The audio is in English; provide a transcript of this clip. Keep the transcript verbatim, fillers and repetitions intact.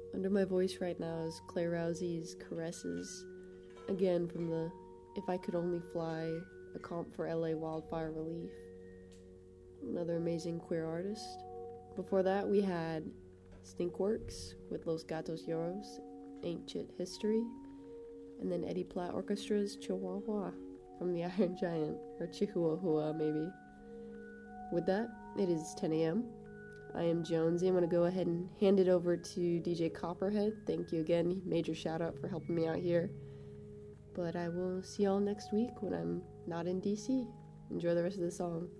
Under my voice right now is Claire Rousey's Caresses, again from the If I Could Only Fly, a comp for L A Wildfire Relief. Another amazing queer artist. Before that, we had Stinkworks with Los Gatos Lloros, Ancient History, and then Eddie Platt Orchestra's Chihuahua from the Iron Giant, or Chihuahua maybe. With that, it is ten a.m. I am Jonesy. I'm going to go ahead and hand it over to D J Copperhead. Thank you again. Major shout out for helping me out here. But I will see y'all next week when I'm not in D C. Enjoy the rest of the song.